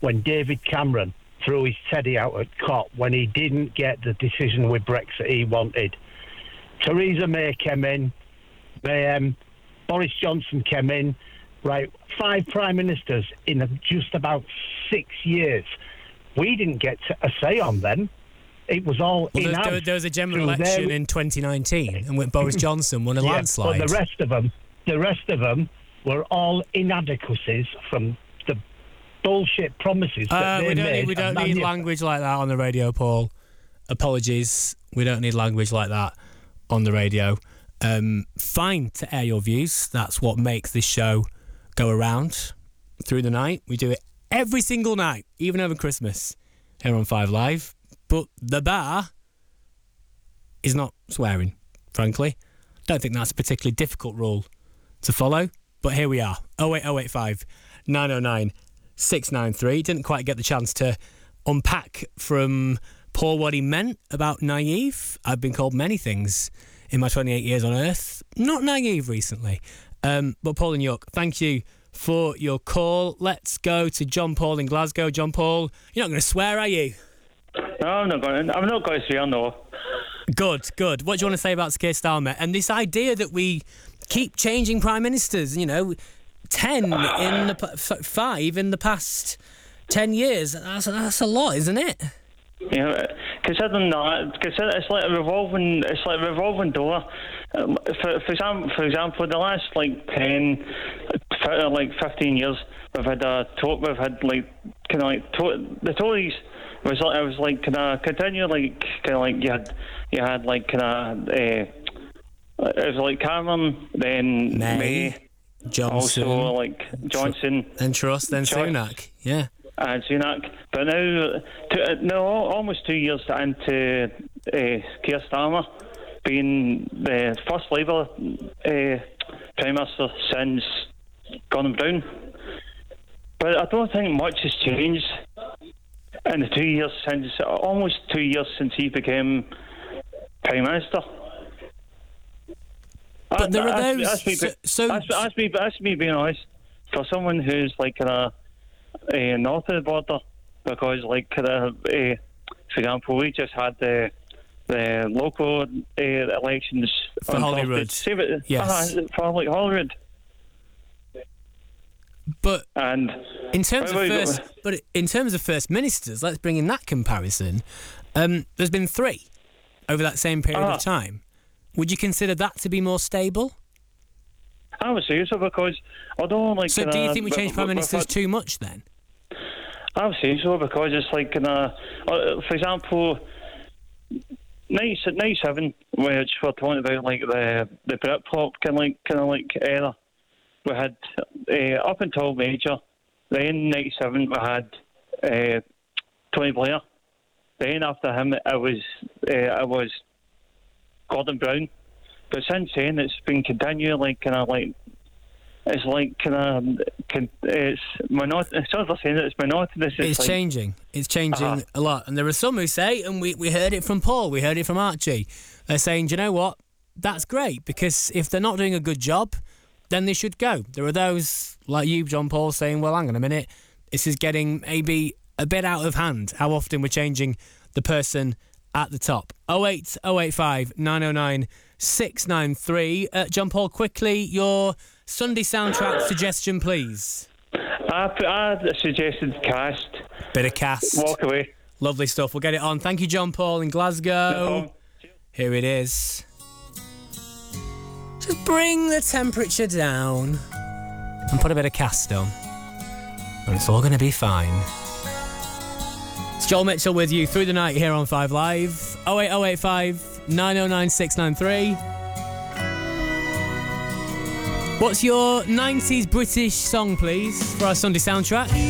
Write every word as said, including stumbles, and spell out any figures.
when David Cameron threw his teddy out at COP when he didn't get the decision with Brexit he wanted. Theresa May came in, um, Boris Johnson came in, right, five prime ministers in just about six years. We didn't get a say on them. It was all well, in there, there was a general election their... in twenty nineteen, and when Boris Johnson won a yeah, landslide. But the rest of them, the rest of them were all inadequacies from the bullshit promises that uh, they we don't made. Need, we don't need language like that on the radio, Paul. Apologies, we don't need language like that on the radio. Um, fine to air your views. That's what makes this show go around through the night. We do it every single night, even over Christmas, here on Five Live. But the bar is not swearing, frankly. Don't think that's a particularly difficult rule to follow, but here we are. oh eight oh eight five nine oh nine six nine three. Didn't quite get the chance to unpack from Paul what he meant about naive. I've been called many things in my twenty-eight years on Earth. Not naive recently. Um, but Paul in York, thank you for your call. Let's go to John Paul in Glasgow. John Paul, you're not going to swear, are you? No, I'm not going to. I'm not going to swear, no. Good, good. What do you want to say about Keir Starmer? And this idea that we keep changing prime ministers, you know, ten in the five in the past ten years. That's, that's a lot, isn't it? Yeah, considering that, consider it's like a revolving, it's like a revolving door. Um, for for example, for example, the last like ten, like fifteen years, we've had a to- we've had like kind of like to- the Tories was like it was like kind of continue like kind of like you had you had like kind of uh, it was like Cameron, then May, May Johnson, also like Johnson, then Truss, then Truss. Sunak, yeah. And Sunak, but now, two, no, almost two years into uh, Keir Starmer being the first Labour uh, Prime Minister since Gordon Brown. But I don't think much has changed in the two years since, almost two years since he became Prime Minister. But there are those. That's me, so, so that's, that's, me, that's me being honest. For someone who's like a Uh, north of the border, because like uh, uh, for example, we just had the the local uh, elections for Holyrood. It, yes, uh, for like Holyrood. But and in terms of first, but in terms of first ministers, let's bring in that comparison. Um, there's been three over that same period ah. of time. Would you consider that to be more stable? I would say so, because although like. So, do you think we change prime ministers had, too much then? I would say so, because it's like, uh, for example, ninety-seven, which we're talking about, like the the Britpop kind of like kind of like era. We had uh, up until Major. Then ninety-seven, we had uh, Tony Blair. Then after him, it was uh, it was Gordon Brown. But since then, it's been continuing, like kind of like it's like kind of it's monotonous. It's not saying that it's monotonous. It's, it's like, changing. It's changing uh-huh. a lot, and there are some who say, and we we heard it from Paul, we heard it from Archie. They're saying, do you know what? That's great, because if they're not doing a good job, then they should go. There are those like you, John Paul, saying, well, hang on a minute, this is getting maybe a bit out of hand. How often we're changing the person at the top. oh eight oh eight five nine oh nine six nine three. Uh, John Paul, quickly, your Sunday soundtrack suggestion, please. I, I suggested Cast. Bit of Cast. Walk Away. Lovely stuff. We'll get it on. Thank you, John Paul in Glasgow. No. Here it is. Just bring the temperature down and put a bit of Cast on, and it's all going to be fine. It's Joel Mitchell with you through the night here on Five Live. oh eight oh eight five nine oh nine six nine three. What's your nineties British song, please, for our Sunday soundtrack?